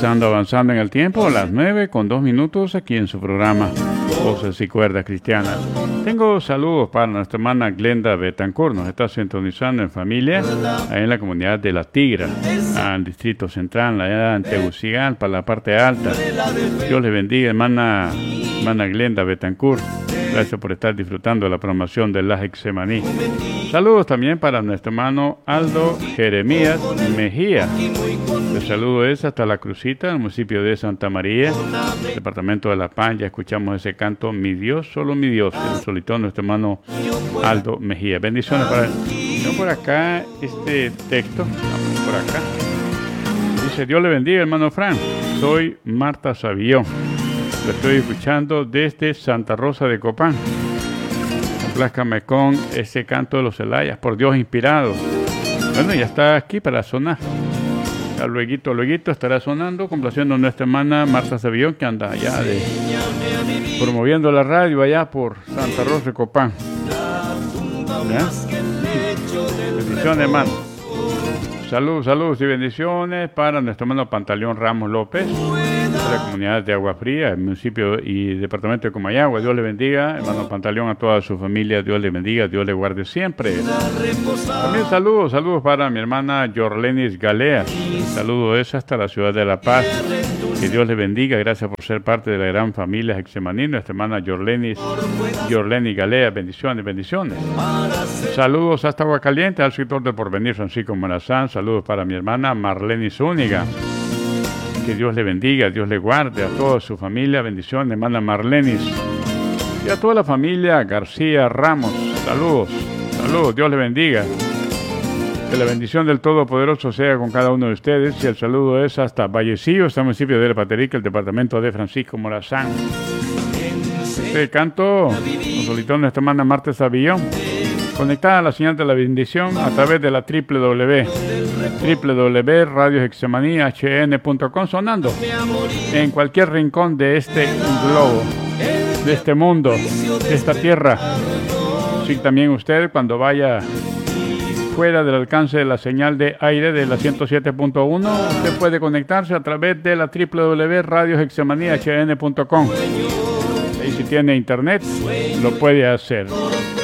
avanzando en el tiempo, a las 9:02 aquí en su programa Voces y Cuerdas Cristianas. Tengo saludos para nuestra hermana Glenda Betancourt, nos está sintonizando en familia, ahí en la comunidad de La Tigra, al Distrito Central, allá en Tegucigalpa, la parte alta. Dios le bendiga, hermana Glenda Betancourt. Gracias por estar disfrutando de la programación de la Getsemaní. Saludos también para nuestro hermano Aldo Jeremías Mejía. El saludo es hasta La Crucita, el municipio de Santa María, departamento de La Paz. Ya escuchamos ese canto, Mi Dios, solo mi Dios, que nos solicitó nuestro hermano Aldo Mejía. Bendiciones para él. Tengo por acá este texto, por acá. Dice, Dios le bendiga, hermano Fran. Soy Marta Savillón. Lo estoy escuchando desde Santa Rosa de Copán. Complázcame con ese canto de los Celayas, por Dios inspirado. Bueno, ya está aquí para sonar. Ya luego estará sonando, complaciendo a nuestra hermana Marta Savillón, que anda allá promoviendo la radio allá por Santa Rosa de Copán. ¿Ya? Bendiciones, hermano. Saludos y bendiciones para nuestro hermano Pantaleón Ramos López, de la comunidad de Agua Fría, el municipio y departamento de Comayagua. Dios le bendiga, hermano Pantaleón, a toda su familia. Dios le bendiga, Dios le guarde siempre. También saludos para mi hermana Yorlenis Galea. Saludo es hasta la ciudad de La Paz. Que Dios le bendiga, gracias por ser parte de la gran familia Getsemaní, nuestra hermana Yorlenis Galea. Bendiciones. Saludos hasta Aguacaliente, al sector del Porvenir Francisco Morazán. Saludos para mi hermana Marlene Zúñiga. Que Dios le bendiga, Dios le guarde a toda su familia. Bendiciones, hermana Marlenis. Y a toda la familia García Ramos. Saludos, Dios le bendiga. Que la bendición del Todopoderoso sea con cada uno de ustedes. Y el saludo es hasta Vallecillo, este municipio de La Paterica, el departamento de Francisco Morazán. Este canto nos solicitó nuestra hermana Marta Savillón, conectada a la señal de la bendición a través de la www.radiogetsemaníhn.com, sonando en cualquier rincón de este globo, de este mundo, de esta tierra. Sí, también usted, cuando vaya fuera del alcance de la señal de aire de la 107.1, usted puede conectarse a través de la www.radiogetsemaníhn.com. Y si tiene internet, lo puede hacer.